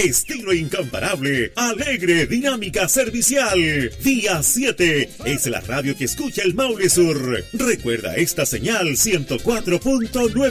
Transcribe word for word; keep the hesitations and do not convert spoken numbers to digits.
estilo incomparable, alegre, dinámica, servicial. Día siete es la radio que escucha el Maule Sur. Recuerda esta señal ciento cuatro punto nueve.